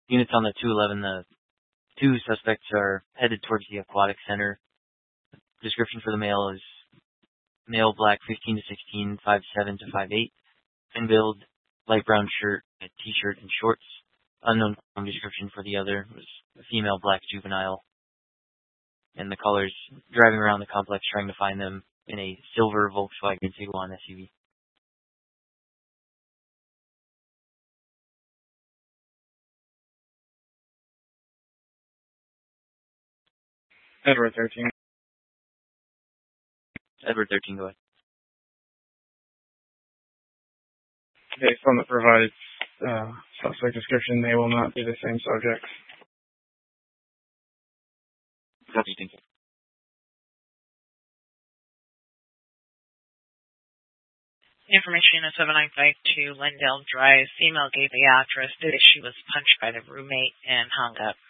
Units on the 211, the two suspects are headed towards the aquatic center. Description for the male is male, black, 15 to 16, 5'7 to 5'8, thin build, light brown shirt, a t-shirt, and shorts. Unknown description for the other was a female, black, juvenile. And the callers driving around the complex trying to find them in a silver Volkswagen Tiguan SUV. Edward 13. Edward 13, go ahead. Based on the provided suspect description, they will not be the same subjects. What do you think? Information at 7952 Lindell Drive. Female gave the address that she was punched by the roommate and hung up.